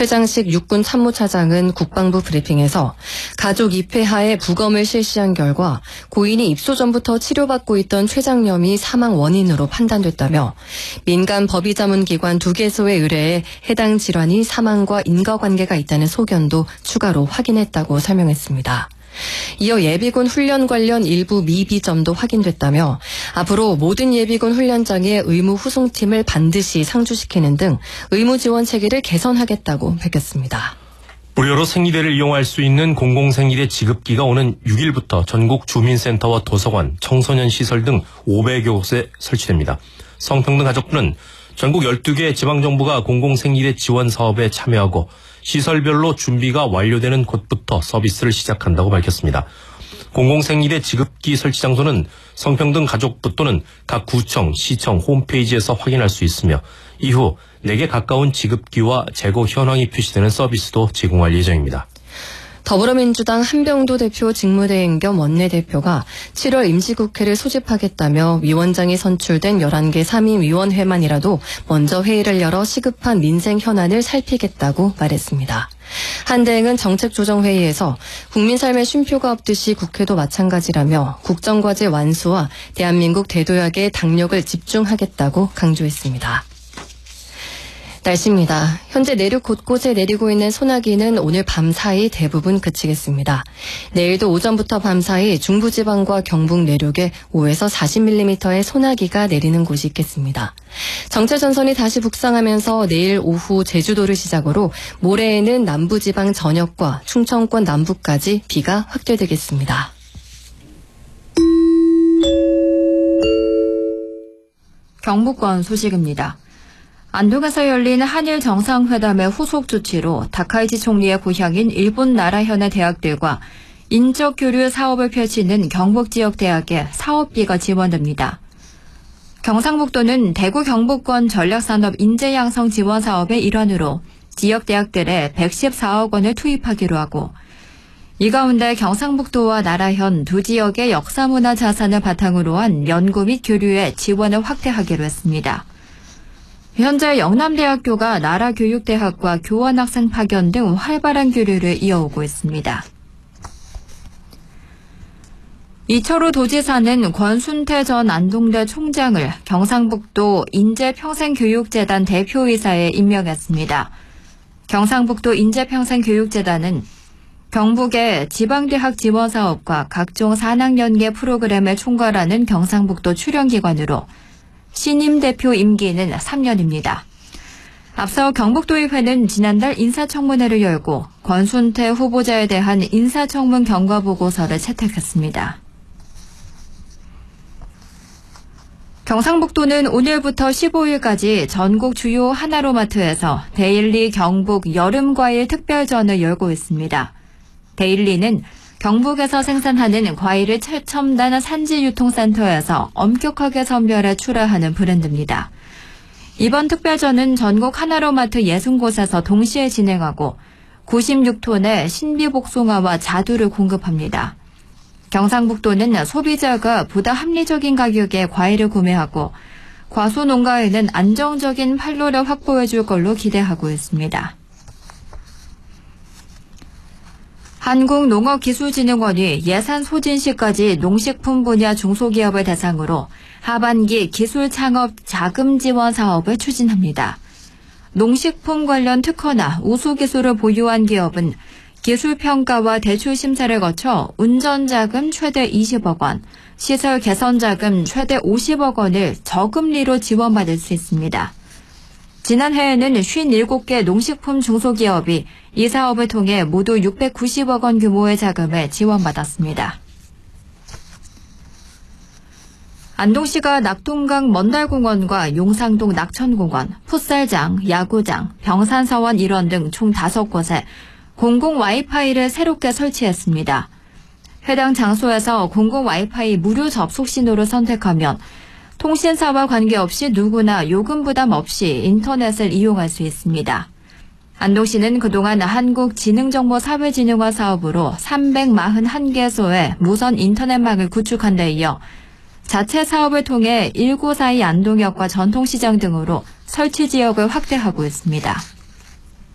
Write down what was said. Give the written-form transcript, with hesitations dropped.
최장식 육군 참모차장은 국방부 브리핑에서 가족 입회하에 부검을 실시한 결과 고인이 입소 전부터 치료받고 있던 췌장염이 사망 원인으로 판단됐다며 민간 법의자문기관 2개소에 의뢰해 해당 질환이 사망과 인과관계가 있다는 소견도 추가로 확인했다고 설명했습니다. 이어 예비군 훈련 관련 일부 미비점도 확인됐다며 앞으로 모든 예비군 훈련장에 의무 후송팀을 반드시 상주시키는 등 의무 지원 체계를 개선하겠다고 밝혔습니다. 무료로 생리대를 이용할 수 있는 공공생리대 지급기가 오는 6일부터 전국 주민센터와 도서관, 청소년 시설 등 500여 곳에 설치됩니다. 성평등 가족부는 전국 12개 지방정부가 공공생리대 지원 사업에 참여하고 시설별로 준비가 완료되는 곳부터 서비스를 시작한다고 밝혔습니다. 공공생리대 지급기 설치 장소는 성평등 가족부 또는 각 구청, 시청 홈페이지에서 확인할 수 있으며 이후 내게 가까운 지급기와 재고 현황이 표시되는 서비스도 제공할 예정입니다. 더불어민주당 한병도 대표 직무대행 겸 원내대표가 7월 임시국회를 소집하겠다며 위원장이 선출된 11개 상임위원회만이라도 먼저 회의를 열어 시급한 민생 현안을 살피겠다고 말했습니다. 한 대행은 정책조정회의에서 국민 삶에 쉼표가 없듯이 국회도 마찬가지라며 국정과제 완수와 대한민국 대도약에 당력을 집중하겠다고 강조했습니다. 날씨입니다. 현재 내륙 곳곳에 내리고 있는 소나기는 오늘 밤사이 대부분 그치겠습니다. 내일도 오전부터 밤사이 중부지방과 경북 내륙에 5에서 40mm의 소나기가 내리는 곳이 있겠습니다. 정체전선이 다시 북상하면서 내일 오후 제주도를 시작으로 모레에는 남부지방 전역과 충청권 남부까지 비가 확대되겠습니다. 경북권 소식입니다. 안동에서 열린 한일 정상회담의 후속 조치로 다카이치 총리의 고향인 일본 나라현의 대학들과 인적 교류 사업을 펼치는 경북 지역 대학에 사업비가 지원됩니다. 경상북도는 대구 경북권 전략산업 인재양성 지원 사업의 일환으로 지역 대학들에 114억 원을 투입하기로 하고 이 가운데 경상북도와 나라현 두 지역의 역사문화 자산을 바탕으로 한 연구 및 교류의 지원을 확대하기로 했습니다. 현재 영남대학교가 나라교육대학과 교환학생 파견 등 활발한 교류를 이어오고 있습니다. 이철우 도지사는 권순태 전 안동대 총장을 경상북도 인재평생교육재단 대표이사에 임명했습니다. 경상북도 인재평생교육재단은 경북의 지방대학 지원사업과 각종 산학연계 프로그램을 총괄하는 경상북도 출연기관으로 신임 대표 임기는 3년입니다. 앞서 경북도의회는 지난달 인사청문회를 열고 권순태 후보자에 대한 인사청문 경과보고서를 채택했습니다. 경상북도는 오늘부터 15일까지 전국 주요 하나로마트에서 데일리 경북 여름과일 특별전을 열고 있습니다. 데일리는 경북에서 생산하는 과일을 최첨단 산지유통센터에서 엄격하게 선별해 출하하는 브랜드입니다. 이번 특별전은 전국 하나로마트 60곳에서 동시에 진행하고 96톤의 신비복숭아와 자두를 공급합니다. 경상북도는 소비자가 보다 합리적인 가격에 과일을 구매하고 과수농가에는 안정적인 판로를 확보해 줄 걸로 기대하고 있습니다. 한국농업기술진흥원이 예산 소진 시까지 농식품 분야 중소기업을 대상으로 하반기 기술창업 자금 지원 사업을 추진합니다. 농식품 관련 특허나 우수기술을 보유한 기업은 기술평가와 대출 심사를 거쳐 운전자금 최대 20억 원, 시설 개선자금 최대 50억 원을 저금리로 지원받을 수 있습니다. 지난해에는 57개 농식품 중소기업이 이 사업을 통해 모두 690억 원 규모의 자금을 지원받았습니다. 안동시가 낙동강 먼달공원과 용상동 낙천공원, 풋살장, 야구장, 병산서원 일원 등 총 5곳에 공공 와이파이를 새롭게 설치했습니다. 해당 장소에서 공공 와이파이 무료 접속 신호를 선택하면 통신사와 관계없이 누구나 요금 부담 없이 인터넷을 이용할 수 있습니다. 안동시는 그동안 한국지능정보사회진흥원 사업으로 341개소의 무선 인터넷망을 구축한 데 이어 자체 사업을 통해 194이 안동역과 전통시장 등으로 설치 지역을 확대하고 있습니다.